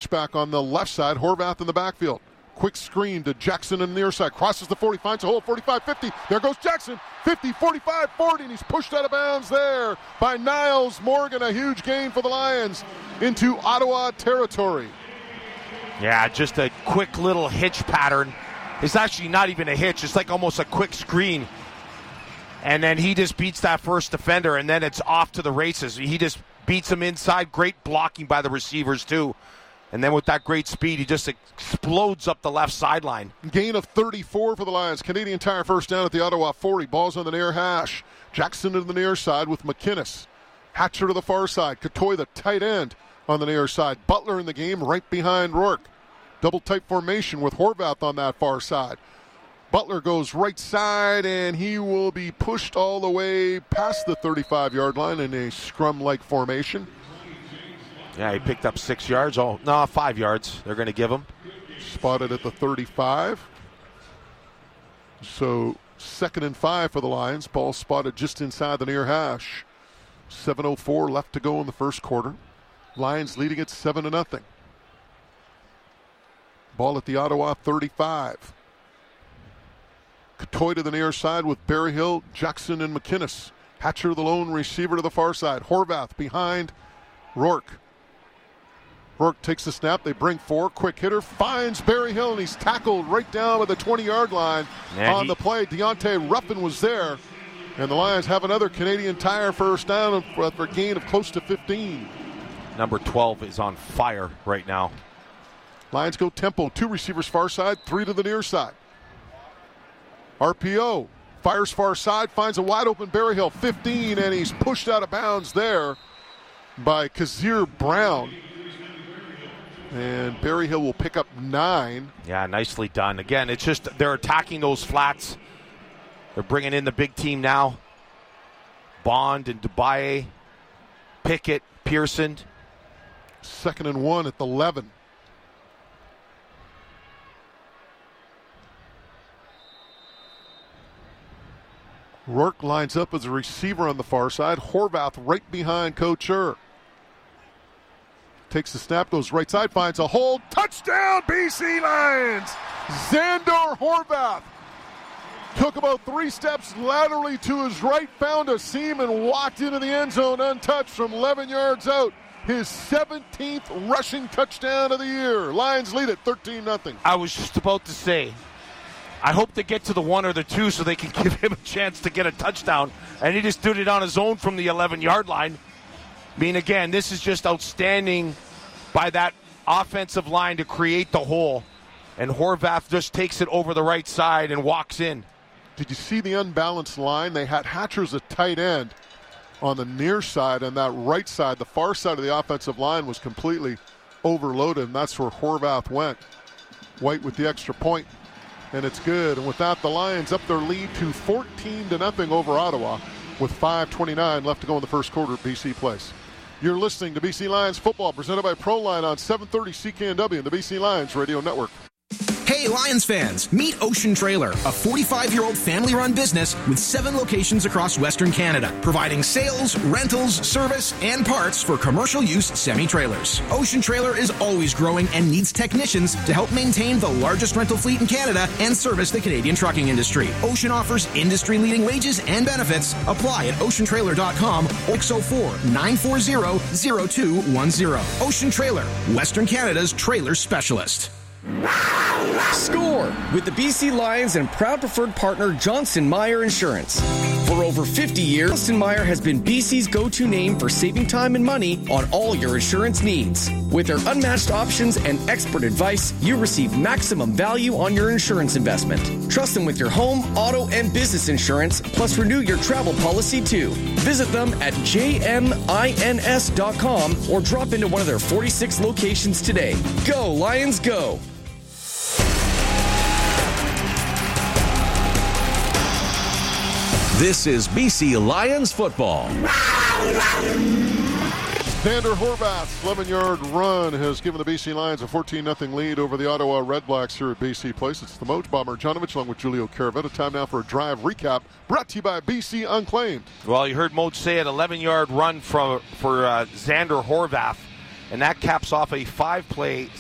Switchback on the left side. Horvath in the backfield. Quick screen to Jackson on the near side. Crosses the 40, finds a hole, 45-50. There goes Jackson. 50, 45, 40, and he's pushed out of bounds there by Niles Morgan. A huge gain for the Lions into Ottawa territory. Yeah, just a quick little hitch pattern. It's actually not even a hitch. It's like almost a quick screen. And then he just beats that first defender, and then it's off to the races. He just beats him inside. Great blocking by the receivers, too. And then with that great speed, he just explodes up the left sideline. Gain of 34 for the Lions. Canadian Tire first down at the Ottawa 40. Ball's on the near hash. Jackson to the near side with McInnes. Hatcher to the far side. Catoy, the tight end, on the near side. Butler in the game right behind Rourke. Double tight formation with Horvath on that far side. Butler goes right side, and he will be pushed all the way past the 35-yard line in a scrum-like formation. Yeah, he picked up 6 yards. 5 yards they're going to give him. Spotted at the 35. So 2nd and 5 for the Lions. Ball spotted just inside the near hash. 7:04 left to go in the first quarter. Lions leading it 7-0. Ball at the Ottawa 35. Catoy to the near side with Berryhill, Jackson, and McInnes. Hatcher, the lone receiver, to the far side. Horvath behind Rourke. Rourke takes the snap. They bring 4. Quick hitter finds Berryhill, and he's tackled right down at the 20-yard line on the play. Deontay Ruffin was there, and the Lions have another Canadian Tire first down for a gain of close to 15. Number 12 is on fire right now. Lions go tempo. 2 receivers far side, 3 to the near side. RPO fires far side, finds a wide open Berryhill, 15, and he's pushed out of bounds there by Kazir Brown. And Berryhill will pick up 9. Yeah, nicely done. Again, it's just they're attacking those flats. They're bringing in the big team now. Bond and Dubaye, Pickett, Pearson. 2nd and 1 at the 11. Rourke lines up as a receiver on the far side. Horvath right behind Couture. Takes the snap, goes right side, finds a hole. Touchdown, BC Lions! Xander Horvath took about 3 steps laterally to his right, found a seam, and walked into the end zone untouched from 11 yards out. His 17th rushing touchdown of the year. Lions lead it 13-0. I was just about to say, I hope they get to the 1 or the 2 so they can give him a chance to get a touchdown. And he just did it on his own from the 11-yard line. I mean, again, this is just outstanding by that offensive line to create the hole. And Horvath just takes it over the right side and walks in. Did you see the unbalanced line? They had Hatcher as a tight end on the near side, and that right side, the far side of the offensive line, was completely overloaded, and that's where Horvath went. White with the extra point, and it's good. And with that, the Lions up their lead to 14-0 over Ottawa with 5:29 left to go in the first quarter at BC Place. You're listening to BC Lions football presented by Proline on 730 CKNW and the BC Lions Radio Network. Hey, Lions fans, meet Ocean Trailer, a 45-year-old family-run business with 7 locations across Western Canada, providing sales, rentals, service, and parts for commercial use semi-trailers. Ocean Trailer is always growing and needs technicians to help maintain the largest rental fleet in Canada and service the Canadian trucking industry. Ocean offers industry-leading wages and benefits. Apply at oceantrailer.com or 604-940-0210. Ocean Trailer, Western Canada's trailer specialist. Score with the BC Lions and proud preferred partner Johnson Meyer Insurance. For over 50 years, Johnson Meyer has been BC's go-to name for saving time and money on all your insurance needs. With their unmatched options and expert advice, you receive maximum value on your insurance investment. Trust them with your home, auto, and business insurance, plus renew your travel policy too. Visit them at jmins.com or drop into one of their 46 locations today. Go, Lions, go! This is BC Lions football. Xander Horvath's 11-yard run has given the BC Lions a 14-0 lead over the Ottawa Redblacks here at BC Place. It's the Moj Bob Marjanovic along with Julio Caravetta. Time now for a drive recap brought to you by BC Unclaimed. Well, you heard Moj say an 11-yard run for Xander Horvath, and that caps off a 5-play